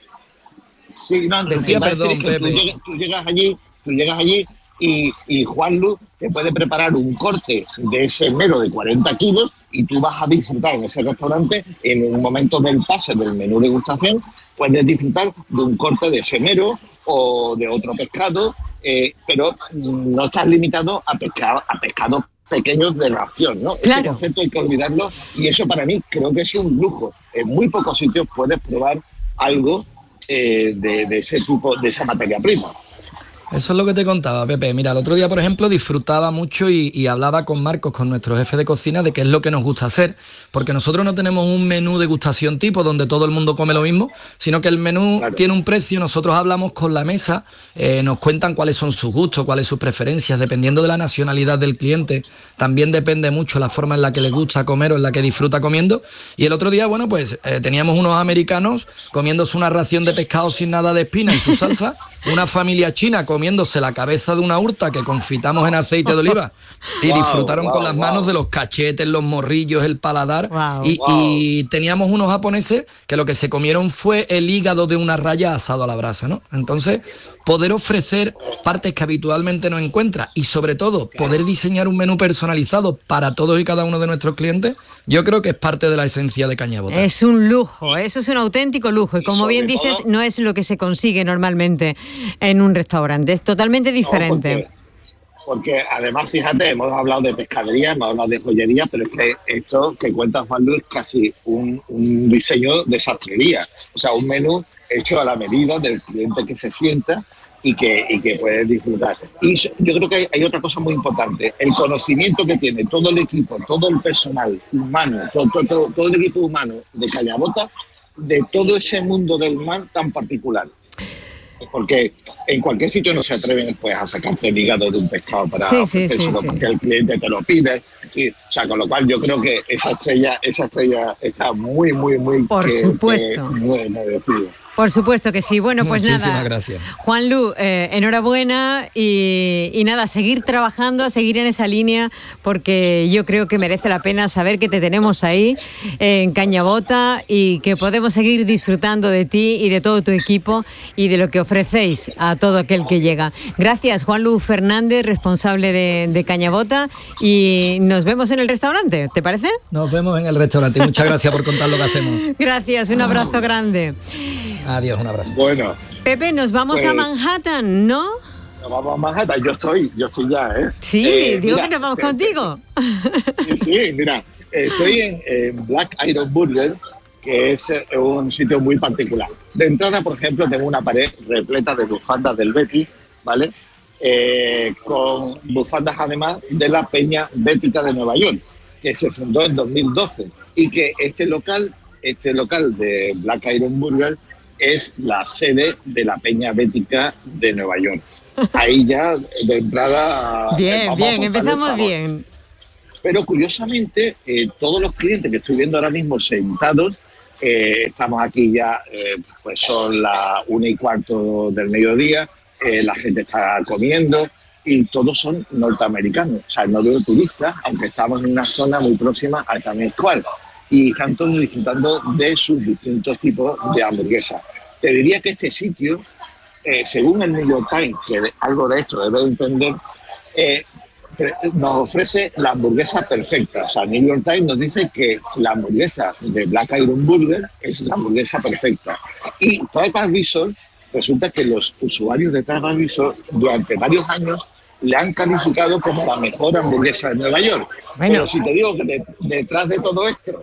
sí, no, decía, perdón, Pepe. Tú llegas, tú llegas allí, tú llegas allí y, y Juan Luz te puede preparar un corte de ese mero de cuarenta kilos y tú vas a disfrutar en ese restaurante, en un momento del pase del menú degustación, puedes disfrutar de un corte de ese mero o de otro pescado, eh, pero no estás limitado a pescado, a pescados pequeños de ración, ¿no? Claro. Ese concepto hay que olvidarlo y eso para mí creo que es un lujo. En muy pocos sitios puedes probar algo eh, de, de ese tipo, de esa materia prima. Eso es lo que te contaba, Pepe. Mira, el otro día, por ejemplo, disfrutaba mucho y, y hablaba con Marcos, con nuestro jefe de cocina, de qué es lo que nos gusta hacer, porque nosotros no tenemos un menú degustación tipo donde todo el mundo come lo mismo, sino que el menú claro. tiene un precio, nosotros hablamos con la mesa, eh, nos cuentan cuáles son sus gustos, cuáles sus preferencias, dependiendo de la nacionalidad del cliente, también depende mucho la forma en la que le gusta comer o en la que disfruta comiendo, y el otro día, bueno, pues eh, teníamos unos americanos comiéndose una ración de pescado sin nada de espina y su salsa, una familia china comiéndose la cabeza de una urta que confitamos en aceite de oliva y wow, disfrutaron wow, con las wow. manos de los cachetes, los morrillos, el paladar wow, y, wow. y teníamos unos japoneses que lo que se comieron fue el hígado de una raya asado a la brasa, ¿no? Entonces, poder ofrecer partes que habitualmente no encuentra y sobre todo poder diseñar un menú personalizado para todos y cada uno de nuestros clientes, yo creo que es parte de la esencia de Cañabota. Es un lujo, eso es un auténtico lujo y como bien dices, no es lo que se consigue normalmente en un restaurante, es totalmente diferente. No, porque, porque además, fíjate, hemos hablado de pescadería, hemos hablado de joyería, pero es que esto que cuenta Juan Luis es casi un, un diseño de sastrería, o sea, un menú hecho a la medida del cliente que se sienta y que, y que puede disfrutar. Y yo creo que hay, hay otra cosa muy importante, el conocimiento que tiene todo el equipo, todo el personal humano, todo, todo, todo, todo el equipo humano de Cañabota, de todo ese mundo del mar tan particular. Porque en cualquier sitio no se atreven pues, a sacarte el hígado de un pescado para sí, sí, sí, porque sí. el cliente te lo pide. Y, o sea, con lo cual yo creo que esa estrella, esa estrella está muy, muy, muy... Por que, supuesto. Que, muy merecido. Por supuesto que sí. Bueno, pues Muchísimas nada. gracias. Juanlu, eh, enhorabuena y, y nada, seguir trabajando, a seguir en esa línea, porque yo creo que merece la pena saber que te tenemos ahí eh, en Cañabota y que podemos seguir disfrutando de ti y de todo tu equipo y de lo que ofrecéis a todo aquel que llega. Gracias, Juanlu Fernández, responsable de, de Cañabota, y nos vemos en el restaurante, ¿te parece? Nos vemos en el restaurante. Muchas gracias por contar lo que hacemos. Gracias, un abrazo grande. Adiós, un abrazo. Bueno. Pepe, nos vamos pues, a Manhattan, ¿no? Nos vamos a Manhattan, yo estoy, yo estoy ya, ¿eh? Sí, eh, digo mira, que nos vamos eh, contigo. Sí, sí, mira, estoy en, en Black Iron Burger, que es un sitio muy particular. De entrada, por ejemplo, tengo una pared repleta de bufandas del Betty, ¿vale? Eh, con bufandas además de la Peña Bética de Nueva York, que se fundó en dos mil doce, y que este local, este local de Black Iron Burger es la sede de la Peña Bética de Nueva York. Ahí ya de entrada... Bien, bien, empezamos bien. Pero curiosamente, eh, todos los clientes que estoy viendo ahora mismo sentados, eh, estamos aquí ya, eh, pues son las una y cuarto del mediodía, eh, la gente está comiendo y todos son norteamericanos. O sea, no veo turistas, aunque estamos en una zona muy próxima a Times Square. Y están todos disfrutando de sus distintos tipos de hamburguesas. Te diría que este sitio, eh, según el New York Times, que de, algo de esto debe de entender, eh, nos ofrece la hamburguesa perfecta. O sea, el New York Times nos dice que la hamburguesa de Black Iron Burger es la hamburguesa perfecta. Y TripAdvisor, resulta que los usuarios de TripAdvisor durante varios años le han calificado como la mejor hamburguesa de Nueva York. Bueno. Pero si te digo que de, detrás de todo esto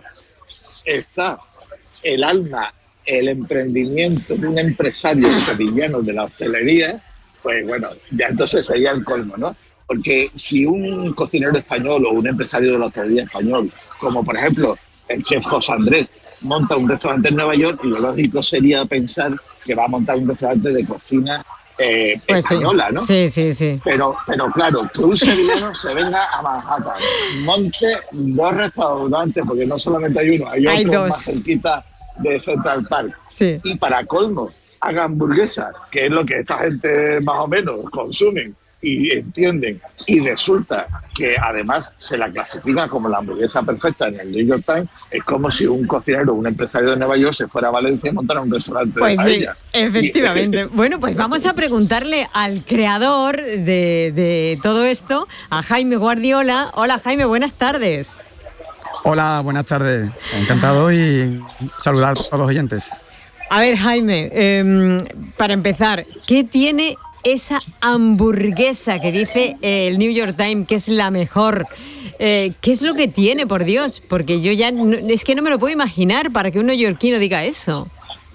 está el alma, el emprendimiento de un empresario sevillano de la hostelería, pues bueno, ya entonces sería el colmo, ¿no? Porque si un cocinero español o un empresario de la hostelería español, como por ejemplo el chef José Andrés, monta un restaurante en Nueva York, lo lógico sería pensar que va a montar un restaurante de cocina Eh, pues española, sí. ¿no? Sí, sí, sí. Pero, pero claro, que un sevillano se venga a Manhattan, monte dos restaurantes, porque no solamente hay uno, hay, hay otro más cerquita de Central Park. Sí. Y para colmo, haga hamburguesas, que es lo que esta gente más o menos consumen y entienden, y resulta que además se la clasifica como la hamburguesa perfecta en el New York Times. Es como si un cocinero o un empresario de Nueva York se fuera a Valencia y montara un restaurante pues de paella. Sí, efectivamente. Y, bueno, pues vamos a preguntarle al creador de, de todo esto, a Jaime Guardiola. Hola Jaime, buenas tardes. Hola, buenas tardes. Encantado y saludar a todos los oyentes. A ver Jaime, eh, para empezar, ¿qué tiene esa hamburguesa que dice el New York Times que es la mejor? Eh, ¿Qué es lo que tiene, por Dios? Porque yo ya no, es que no me lo puedo imaginar para que un neoyorquino diga eso.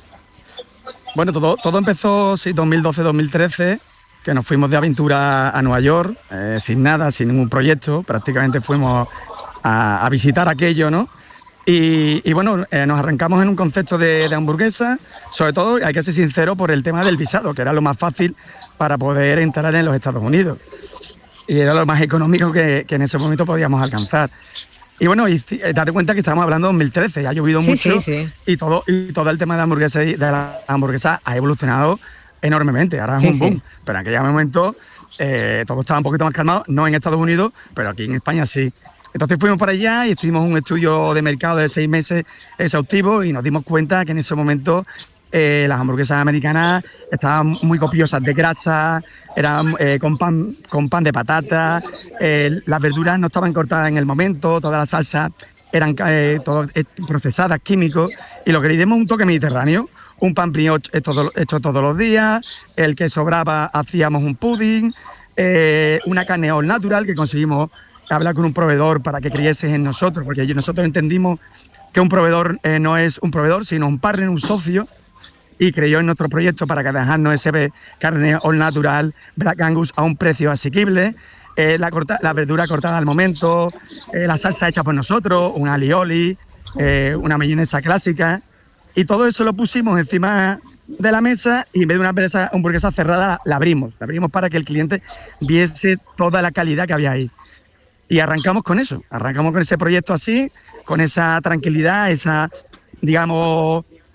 Bueno, todo, todo empezó sí, dos mil doce dos mil trece, que nos fuimos de aventura a Nueva York, eh, sin nada, sin ningún proyecto. Prácticamente fuimos a, a visitar aquello, ¿no? Y, y bueno, eh, nos arrancamos en un concepto de, de hamburguesa, sobre todo, hay que ser sincero, por el tema del visado, que era lo más fácil para poder entrar en los Estados Unidos. Y era lo más económico que, que en ese momento podíamos alcanzar. Y bueno, y, eh, date cuenta que estamos hablando de dos mil trece, ha llovido sí, mucho, sí, sí. Y, todo, y todo el tema de la hamburguesa, de la hamburguesa ha evolucionado enormemente, ahora es sí, un boom. Sí. Pero en aquel momento eh, todo estaba un poquito más calmado, no en Estados Unidos, pero aquí en España sí. Entonces fuimos para allá y hicimos un estudio de mercado de seis meses exhaustivo y nos dimos cuenta que en ese momento eh, las hamburguesas americanas estaban muy copiosas de grasa, eran eh, con, pan, con pan de patata, eh, las verduras no estaban cortadas en el momento, todas las salsas eran eh, todo, eh, procesadas, químicos, y lo que le dimos un toque mediterráneo, un pan brioche hecho, hecho todos los días, el que sobraba hacíamos un pudding, eh, una carne all natural que conseguimos hablar con un proveedor para que creyese en nosotros, porque nosotros entendimos que un proveedor eh, no es un proveedor, sino un partner, un socio, y creyó en nuestro proyecto para que dejarnos ese carne all natural, Black Angus, a un precio asequible, eh, la, corta, la verdura cortada al momento, eh, la salsa hecha por nosotros, un alioli, eh, una mayonesa clásica, y todo eso lo pusimos encima de la mesa y en vez de una hamburguesa, hamburguesa cerrada la, la abrimos, la abrimos para que el cliente viese toda la calidad que había ahí. Y arrancamos con eso, arrancamos con ese proyecto así, con esa tranquilidad, esa, digamos,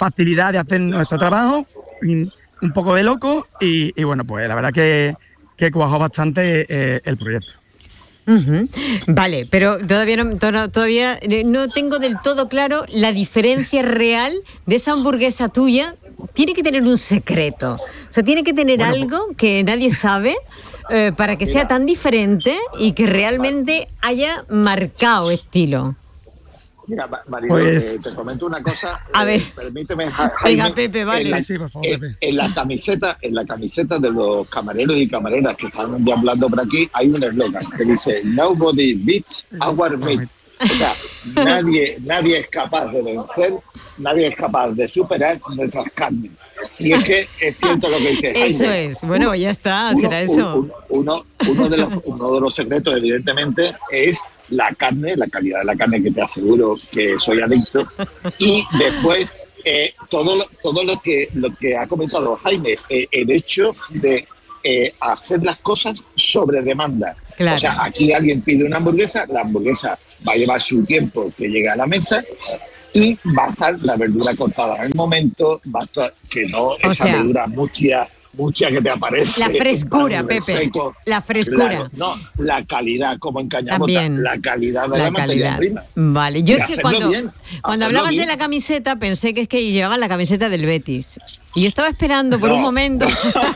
facilidad de hacer nuestro trabajo, un poco de loco y, y bueno, pues la verdad que, que cuajó bastante eh, el proyecto. Uh-huh. Vale, pero todavía no, to- todavía no tengo del todo claro la diferencia real de esa hamburguesa tuya. Tiene que tener un secreto, o sea, tiene que tener bueno, algo que nadie sabe eh, para que mira, sea tan diferente y que realmente haya marcado estilo. Mira, Marilo, pues, eh, te comento una cosa. A eh, ver. Permíteme, Venga, Pepe, vale. En la, sí, por favor, en, Pepe. En la camiseta, en la camiseta de los camareros y camareras que están hablando por aquí, hay un eslogan que dice "Nobody beats our meat". O sea, nadie, nadie es capaz de vencer, nadie es capaz de superar nuestras carnes. Y es que es cierto lo que dice Jaime. Eso es. Bueno, uno, ya está, uno, será eso. Uno, uno, uno, de los, uno de los secretos, evidentemente, es la carne, la calidad de la carne, que te aseguro que soy adicto. Y después, eh, todo, lo, todo lo, que, lo que ha comentado Jaime, eh, el hecho de eh, hacer las cosas sobre demanda. Claro. O sea, aquí alguien pide una hamburguesa, la hamburguesa va a llevar su tiempo que llegue a la mesa y va a estar la verdura cortada en el momento, va a estar que no o esa sea, verdura mucha, mucha que te aparece. La frescura, Pepe. Seco. La frescura. Claro, no, la calidad, como en Cañamota, la calidad de la, la materia prima. Vale, yo y es que cuando, bien, cuando hablabas bien. de la camiseta pensé que es que llevaban la camiseta del Betis. Y yo estaba esperando por no. un momento.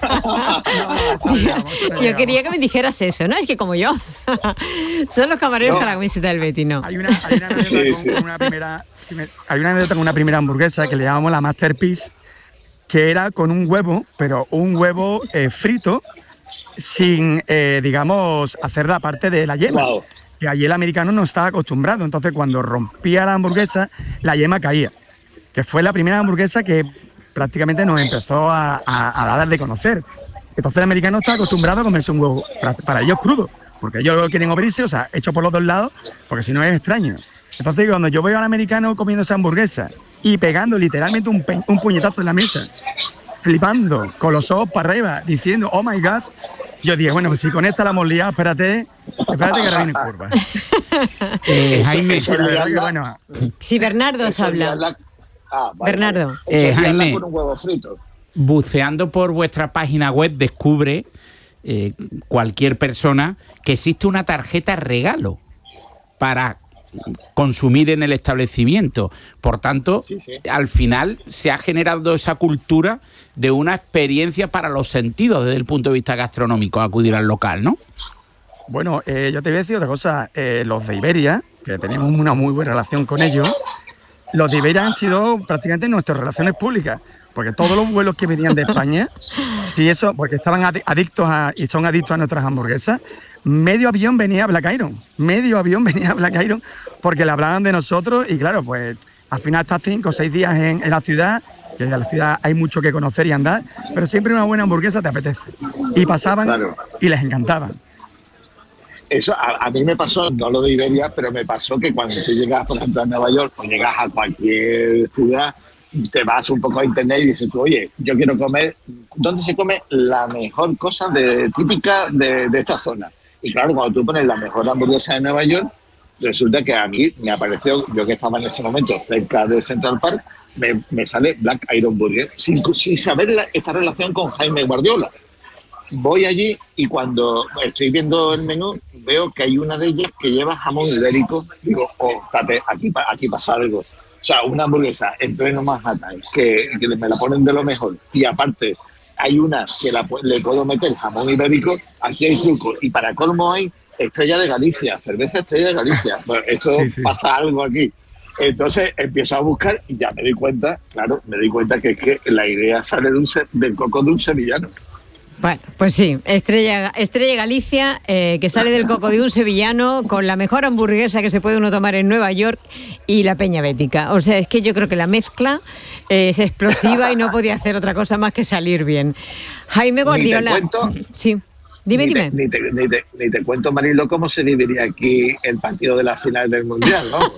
yo, yo quería que me dijeras eso, ¿no? Es que como yo, son los camareros no. con la camiseta del Betis, ¿no? Hay una, hay una anécdota sí, con, sí. con una primera, hay una anécdota con una primera hamburguesa que le llamamos la Masterpiece, que era con un huevo, pero un huevo eh, frito, sin, eh, digamos, hacer la parte de la yema. Wow. Que allí el americano no estaba acostumbrado, entonces cuando rompía la hamburguesa, la yema caía. Que fue la primera hamburguesa que prácticamente nos empezó a, a, a dar de conocer. Entonces el americano está acostumbrado a comerse un huevo, para, para ellos crudo, porque ellos lo quieren abrirse, o sea, hecho por los dos lados, porque si no es extraño. Entonces cuando yo veo al americano comiendo esa hamburguesa y pegando literalmente un, pe- un puñetazo en la mesa, flipando, con los ojos para arriba, diciendo, oh my God, yo dije, bueno, pues si con esta la hemos liado, espérate, espérate que ahora viene curva. eh, Jaime, eso, eso que, bueno, sí, Bernardo os habla. La... Ah, vale, Bernardo. Vale. Eh, Jaime, con un huevo frito. Buceando por vuestra página web descubre eh, cualquier persona que existe una tarjeta regalo para consumir en el establecimiento. Por tanto, sí, sí. al final se ha generado esa cultura de una experiencia para los sentidos desde el punto de vista gastronómico, acudir al local, ¿no? Bueno, eh, yo te voy a decir otra cosa. Eh, los de Iberia, que tenemos una muy buena relación con ellos, los de Iberia han sido prácticamente nuestras relaciones públicas, porque todos los vuelos que venían de España, si eso, porque estaban adictos a, y son adictos a nuestras hamburguesas, medio avión venía a Black Iron, medio avión venía a Black Iron, porque le hablaban de nosotros y claro, pues al final estás cinco o seis días en, en la ciudad, que en la ciudad hay mucho que conocer y andar, pero siempre una buena hamburguesa te apetece. Y pasaban claro. y les encantaba. Eso a, a mí me pasó, no lo de Iberia, pero me pasó que cuando tú llegas, por ejemplo, a Nueva York o llegas a cualquier ciudad, te vas un poco a internet y dices tú, oye, yo quiero comer, ¿dónde se come la mejor cosa de, típica de, de esta zona? Y claro, cuando tú pones la mejor hamburguesa de Nueva York, resulta que a mí me apareció, yo que estaba en ese momento cerca de Central Park, me, me sale Black Iron Burger, sin, sin saber la, esta relación con Jaime Guardiola. Voy allí y cuando estoy viendo el menú veo que hay una de ellas que lleva jamón ibérico. Digo, oh, tate, aquí, aquí pasa algo. O sea, una hamburguesa en pleno Manhattan que, que me la ponen de lo mejor. Y aparte hay una que la, le puedo meter jamón ibérico. Aquí hay truco. Y para colmo hay Estrella de Galicia, cerveza Estrella de Galicia. Bueno, esto sí, sí. pasa algo aquí. Entonces empiezo a buscar y ya me di cuenta, claro, me di cuenta que, que la idea sale de un, del coco de un sevillano. Bueno, pues sí, Estrella, Estrella Galicia, eh, que sale del coco de un sevillano con la mejor hamburguesa que se puede uno tomar en Nueva York y la Peña Bética. O sea, es que yo creo que la mezcla eh, es explosiva y no podía hacer otra cosa más que salir bien. Jaime Guardiola. Ni te cuento, sí. Dime, ni dime. Te, ni, te, ni, te, ni te cuento, Marilo, cómo se viviría aquí el partido de la final del Mundial, ¿no?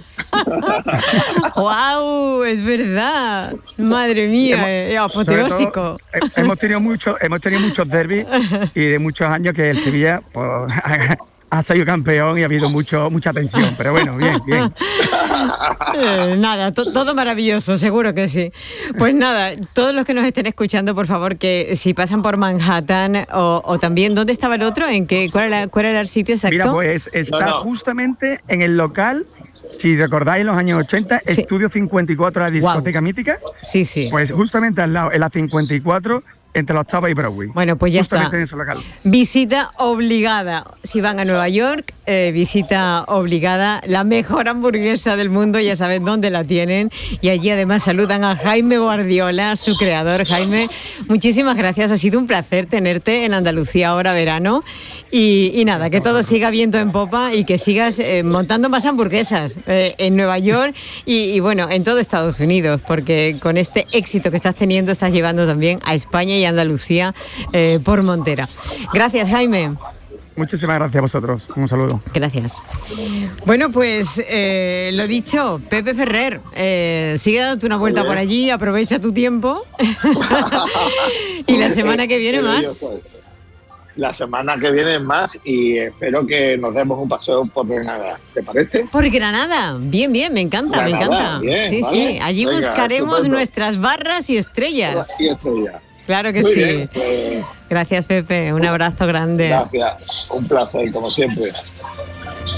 ¡Wow! Es verdad. Madre mía, eh, apoteósico. Todo, hemos tenido muchos, hemos tenido muchos derbis y de muchos años que el Sevilla pues, ha salido campeón y ha habido mucho, mucha tensión. Pero bueno, bien, bien. Eh, nada, to- todo maravilloso, seguro que sí. Pues nada, todos los que nos estén escuchando, por favor, que si pasan por Manhattan o, o también, ¿dónde estaba el otro? ¿En qué, cuál, era, ¿Cuál era el sitio exacto? Mira, pues está No, no. justamente en el local, si recordáis los años ochenta, Sí. Estudio cincuenta y cuatro, la discoteca mítica. Sí, sí. Pues justamente al lado, en la cincuenta y cuatro, entre la Octava y Broadway. Bueno, pues ya justamente está. en ese local. Visita obligada. Si van a Nueva York, eh, visita obligada. La mejor hamburguesa del mundo, ya saben dónde la tienen. Y allí además saludan a Jaime Guardiola, su creador. Jaime, muchísimas gracias. Ha sido un placer tenerte en Andalucía ahora verano. Y, y nada, que todo siga viento en popa y que sigas eh, montando más hamburguesas eh, en Nueva York y, y bueno, en todo Estados Unidos, porque con este éxito que estás teniendo estás llevando también a España y Andalucía eh, por montera. Gracias, Jaime. Muchísimas gracias a vosotros. Un saludo. Gracias. Bueno, pues eh, lo dicho, Pepe Ferrer, eh, sigue dándote una vuelta por allí, aprovecha tu tiempo y la semana que viene más. La semana que viene más y espero que nos demos un paseo por Granada. ¿Te parece? Por Granada, bien, bien, me encanta, Granada, me encanta. bien, sí, ¿vale? sí, allí Venga, buscaremos estupendo. nuestras barras y estrellas. Y estrella. Claro que Muy sí. bien, pues, Gracias, Pepe, un abrazo grande. gracias. Un placer, como siempre.